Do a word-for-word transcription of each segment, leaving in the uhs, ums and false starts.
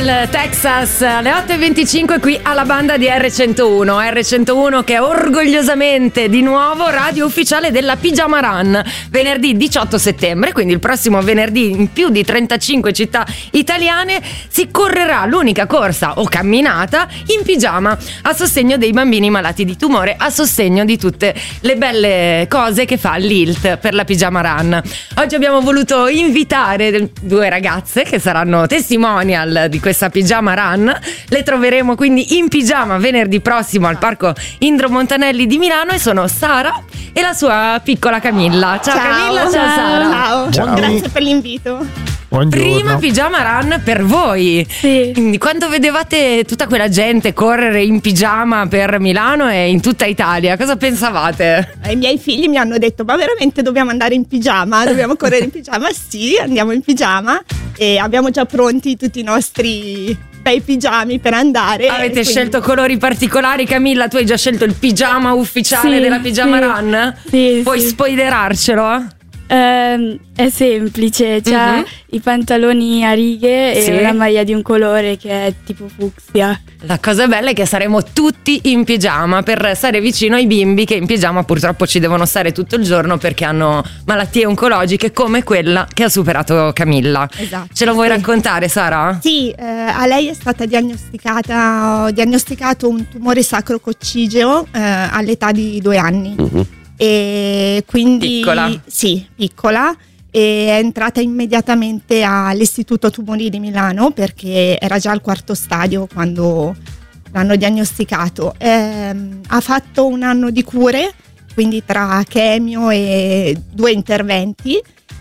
dal Texas alle otto e venticinque qui alla banda di erre centouno. erre centouno che è orgogliosamente di nuovo radio ufficiale della Pigiama Run. Venerdì diciotto settembre, quindi il prossimo venerdì, in più di trentacinque città italiane si correrà l'unica corsa o camminata in pigiama a sostegno dei bambini malati di tumore, a sostegno di tutte le belle cose che fa l'I L T per la Pigiama Run. Oggi abbiamo voluto invitare due ragazze che saranno testimonial di questa Pigiama Run. Le troveremo quindi in pigiama venerdì prossimo al Parco Indro Montanelli di Milano, e sono Sara e la sua piccola Camilla. Ciao, ciao Camilla, ciao, ciao Sara. Ciao. Ciao. Grazie per l'invito. Buongiorno. Prima Pigiama Run per voi. Sì. Quindi quando vedevate tutta quella gente correre in pigiama per Milano e in tutta Italia, cosa pensavate? I miei figli mi hanno detto: ma veramente dobbiamo andare in pigiama? Dobbiamo correre in pigiama? Sì, andiamo in pigiama e abbiamo già pronti tutti i nostri bei pigiami per andare. Avete quindi... scelto colori particolari? Camilla, tu hai già scelto il pigiama ufficiale sì, della Pigiama sì. Run? Sì, Puoi sì. spoilerarcelo? Um, è semplice, c'ha Mm-hmm. i pantaloni a righe Sì. e una maglia di un colore che è tipo fucsia. La cosa bella è che saremo tutti in pigiama per stare vicino ai bimbi che in pigiama purtroppo ci devono stare tutto il giorno perché hanno malattie oncologiche come quella che ha superato Camilla. Esatto. Ce lo vuoi sì. raccontare, Sara? Sì, eh, a lei è stata diagnosticata ho diagnosticato un tumore sacro-coccigeo eh, all'età di due anni. Mm-hmm. E quindi Piccola. Sì, piccola. E è entrata immediatamente all'Istituto Tumori di Milano perché era già al quarto stadio quando l'hanno diagnosticato. Ehm, ha fatto un anno di cure, quindi tra chemio e due interventi,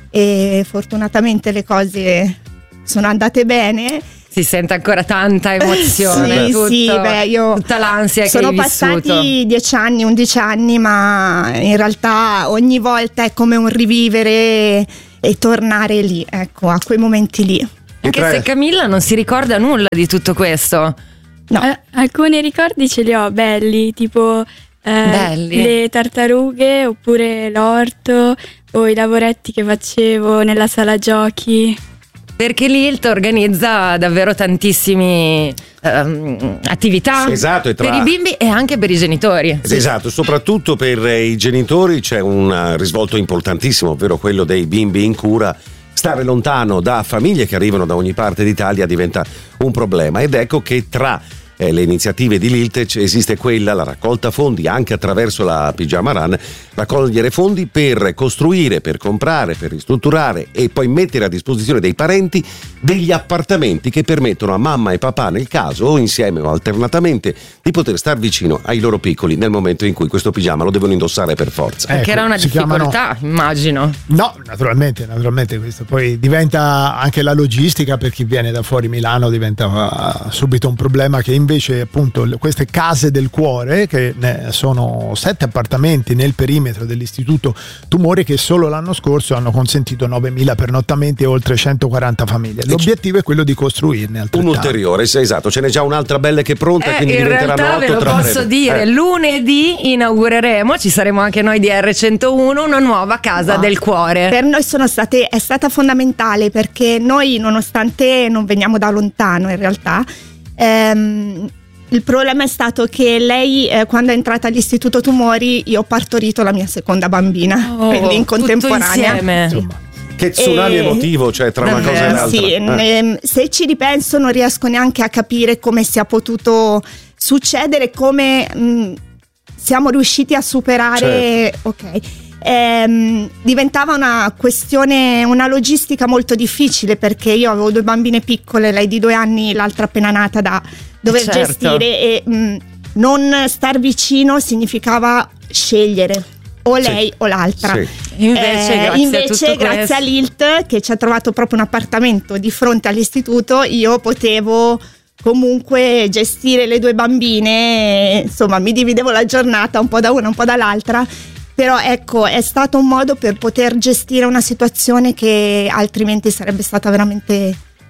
e fortunatamente le cose sono andate bene. Si sente ancora tanta emozione, sì, tutto, sì, beh, io tutta l'ansia che sono hai vissuto. passati dieci anni, undici anni, ma in realtà ogni volta è come un rivivere e tornare lì, ecco, a quei momenti lì. Anche Tre. se Camilla non si ricorda nulla di tutto questo. No. Eh, alcuni ricordi ce li ho belli, tipo eh, Belli. le tartarughe oppure l'orto o i lavoretti che facevo nella sala giochi. Perché l'I L T organizza davvero tantissimi ehm, attività Sì, esatto, e tra- per i bimbi e anche per i genitori. Esatto, soprattutto per i genitori c'è un risvolto importantissimo, ovvero quello dei bimbi in cura. Stare lontano da famiglie che arrivano da ogni parte d'Italia diventa un problema, ed ecco che tra eh, le iniziative di L'I L T esiste quella, la raccolta fondi anche attraverso la Pigiama Run, raccogliere fondi per costruire, per comprare, per ristrutturare e poi mettere a disposizione dei parenti degli appartamenti che permettono a mamma e papà, nel caso o insieme o alternatamente, di poter star vicino ai loro piccoli nel momento in cui questo pigiama lo devono indossare per forza. Perché Ecco, era una si difficoltà, immagino. No, naturalmente, naturalmente questo poi diventa anche la logistica per chi viene da fuori Milano, diventa uh, subito un problema, che invece appunto queste case del cuore, che ne sono sette appartamenti nel perimetro dell'Istituto Tumori, che solo l'anno scorso hanno consentito novemila pernottamenti e oltre centoquaranta famiglie. L'obiettivo è quello di costruirne Un altrettanti. ulteriore, sì, esatto, ce n'è già un'altra bella che è pronta, Eh, quindi in diventeranno realtà ve otto lo tra posso breve. dire, Eh. lunedì inaugureremo, ci saremo anche noi di erre centouno, una nuova casa No. del cuore. Per noi sono state, è stata fondamentale perché noi, nonostante non veniamo da lontano in realtà, ehm, il problema è stato che lei eh, quando è entrata all'Istituto Tumori io ho partorito la mia seconda bambina, Oh, quindi in tutto contemporanea. insieme. Insomma, Che tsunami E- emotivo, cioè tra una cosa e Davvero, l'altra. Sì, Eh. ne- se ci ripenso non riesco neanche a capire come sia potuto succedere, come mh, siamo riusciti a superare. Ok. Ehm, diventava una questione, una logistica molto difficile perché io avevo due bambine piccole, lei di due anni, l'altra appena nata, da dover Certo. gestire, e mh, non star vicino significava scegliere o Sì. lei o l'altra. Sì. Invece, Eh, grazie a invece, tutto grazie questo- all'I L T che ci ha trovato proprio un appartamento di fronte all'istituto, io potevo comunque gestire le due bambine, insomma mi dividevo la giornata un po' da una un po' dall'altra, però ecco, è stato un modo per poter gestire una situazione che altrimenti sarebbe stata veramente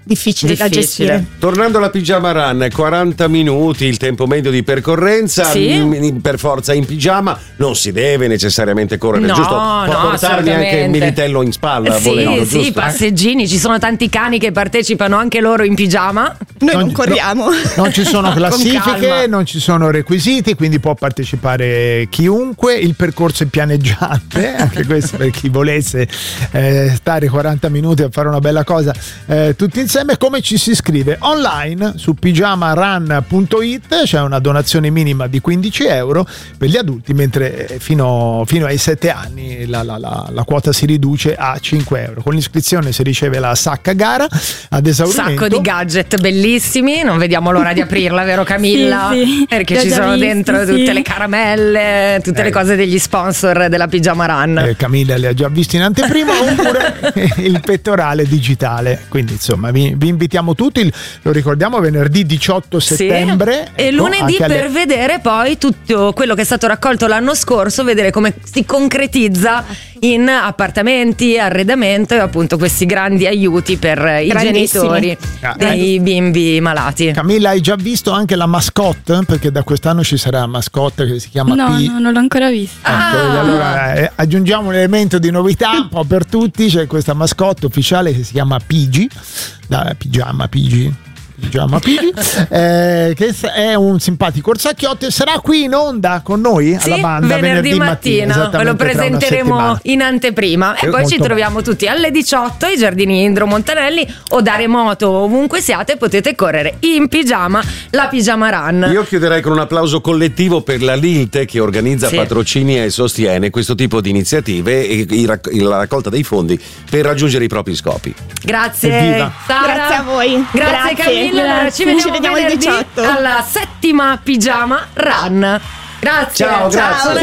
difficile, da Difficile. gestire. Tornando alla pigiama run, quaranta minuti il tempo medio di percorrenza. Sì. m- per forza in pigiama non si deve necessariamente correre, No, giusto? Può no, portarvi anche il assolutamente. militello in spalla, Sì, volendo, sì, giusto? passeggini, ci sono tanti cani che partecipano anche loro in pigiama. Noi non, Non- corriamo. Non ci sono Con classifiche, calma. non ci sono requisiti, quindi può partecipare chiunque. Il percorso è pianeggiante, anche questo per chi volesse eh, stare quaranta minuti a fare una bella cosa eh, tutti insieme. Come ci si iscrive? Online su pigiama run punto it, c'è una donazione minima di quindici euro per gli adulti, mentre eh, fino, fino ai sette anni la, la, la, la quota si riduce a cinque euro. Con l'iscrizione si riceve la sacca gara ad esaurimento. Sacco di gadget bellissimi, non vediamo l'ora di aprirla, vero Camilla? Sì, sì. Perché Li ho ci già sono visti, dentro sì. tutte le caramelle, tutte Eh. le cose degli sponsor della Pigiama Run. Eh, Camilla le ha già visti in anteprima, oppure il pettorale digitale. Quindi insomma vi, vi invitiamo tutti, il- lo ricordiamo, venerdì diciotto Sì. settembre E ecco, lunedì anche alle- per vedere poi tutto quello che è stato raccolto l'anno scorso, vedere come si concretizza in appartamenti, arredamento e appunto questi grandi aiuti per i Grandissimi. genitori Ah, dei bimbi malati. Camilla, hai già visto anche la mascotte? Perché da quest'anno ci sarà la mascotte che si chiama No, P. no, non l'ho ancora vista. Ah. Ecco, allora eh, aggiungiamo un elemento di novità un po' per tutti. C'è questa mascotte ufficiale che si chiama Pigi, da pigiama Pigi. Pigiama Pigi, eh, che è un simpatico orsacchiotto e sarà qui in onda con noi alla Sì, banda venerdì, mattina, ve lo esattamente tra una presenteremo settimana. in anteprima e Eh, poi ci molto troviamo tutti alle diciotto ai giardini Indro Montanelli o da remoto, ovunque siate potete correre in pigiama la Pigiama Run. Io chiuderei con un applauso collettivo per la Lilte che organizza, Sì. patrocinia e sostiene questo tipo di iniziative e i rac- la raccolta dei fondi per raggiungere i propri scopi. Grazie Evviva. Sara. Grazie a voi. Grazie, Grazie. Camilla. Allora, Grazie. ci vediamo, Ci vediamo il venerdì diciotto. alla settima Pigiama Run. Grazie. Ciao, grazie. Ciao.